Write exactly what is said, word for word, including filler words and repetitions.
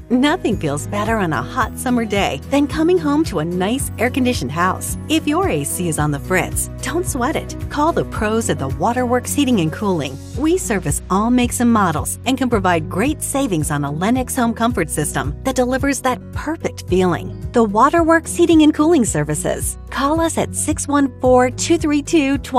Nothing feels better on a hot summer day than coming home to a nice air-conditioned house. If your A C is on the fritz, don't sweat it. Call the pros at the Waterworks Heating and Cooling. We service all makes and models and can provide great savings on a Lennox home comfort system that delivers that perfect feeling. The Waterworks Heating and Cooling Services. Call us at six one four, two three two, two